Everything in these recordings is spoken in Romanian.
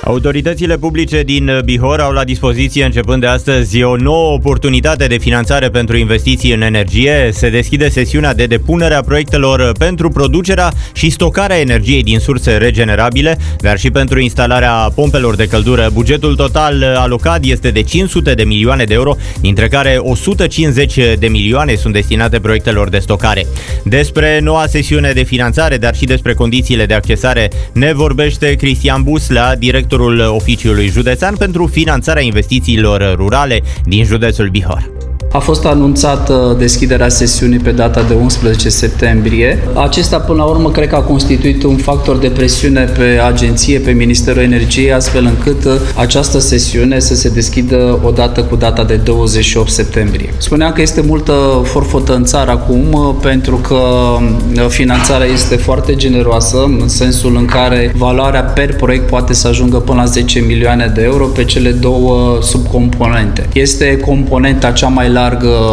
Autoritățile publice din Bihor au la dispoziție începând de astăzi o nouă oportunitate de finanțare pentru investiții în energie. Se deschide sesiunea de depunere a proiectelor pentru producerea și stocarea energiei din surse regenerabile, dar și pentru instalarea pompelor de căldură. Bugetul total alocat este de 500 de milioane de euro, dintre care 150 de milioane sunt destinate proiectelor de stocare. Despre noua sesiune de finanțare, dar și despre condițiile de accesare, ne vorbește Cristian Buslea, directorul Oficiului Județean pentru finanțarea investițiilor rurale din județul Bihor. A fost anunțată deschiderea sesiunii pe data de 11 septembrie. Acesta, până la urmă, cred că a constituit un factor de presiune pe agenție, pe Ministerul Energiei, astfel încât această sesiune să se deschidă odată cu data de 28 septembrie. Spuneam că este multă forfotă în țară acum, pentru că finanțarea este foarte generoasă, în sensul în care valoarea per proiect poate să ajungă până la 10 milioane de euro pe cele două subcomponente. Este componenta cea mai largă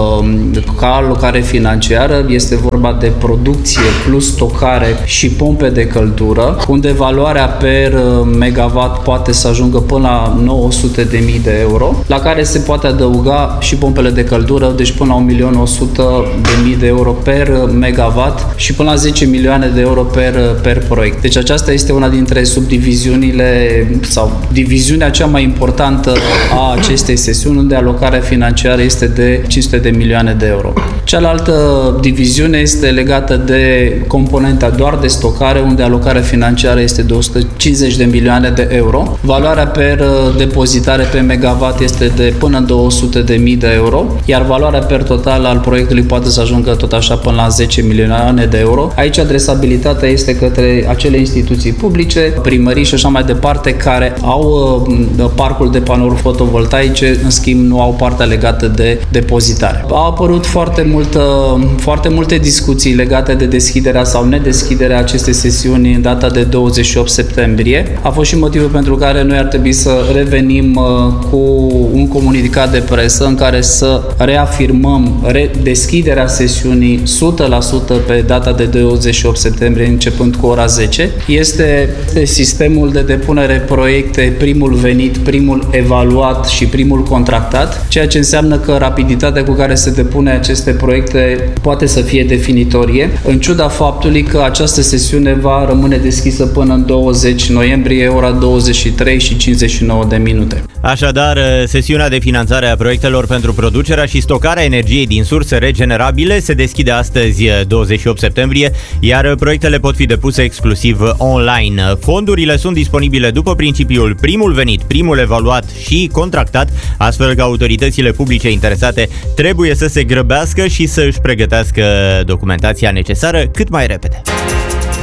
ca alocare financiară, este vorba de producție plus stocare și pompe de căldură, unde valoarea per megawatt poate să ajungă până la 900.000 de euro, la care se poate adăuga și pompele de căldură, deci până la 1.100.000 de euro per megawatt și până la 10 milioane de euro per proiect. Deci aceasta este una dintre subdiviziunile sau diviziunea cea mai importantă a acestei sesiuni, unde alocarea financiară este de 500 de milioane de euro. Cealaltă diviziune este legată de componenta doar de stocare, unde alocarea financiară este de 150 de milioane de euro. Valoarea per depozitare pe megawatt este de până în 200.000 de euro, iar valoarea per total al proiectului poate să ajungă tot așa până la 10 milioane de euro. Aici adresabilitatea este către acele instituții publice, primării și așa mai departe, care au parcul de panouri fotovoltaice, în schimb nu au partea legată de depozitare. Au apărut foarte multe discuții legate de deschiderea sau nedeschiderea acestei sesiuni în data de 28 septembrie. A fost și motivul pentru care noi ar trebui să revenim cu un comunicat de presă în care să reafirmăm deschiderea sesiunii 100% pe data de 28 septembrie începând cu ora 10. Este sistemul de depunere proiecte, primul venit, primul evaluat și primul contractat, ceea ce înseamnă că rapiditatea cu care se depune aceste proiecte poate să fie definitorie, în ciuda faptului că această sesiune va rămâne deschisă până în 20 noiembrie, ora 23:59. Așadar, sesiunea de finanțare a proiectelor pentru producerea și stocarea energiei din surse regenerabile se deschide astăzi, 28 septembrie, iar proiectele pot fi depuse exclusiv online. Fondurile sunt disponibile după principiul primul venit, primul evaluat și contractat, astfel că autoritățile publice interesate trebuie să se grăbească și să își pregătească documentația necesară cât mai repede.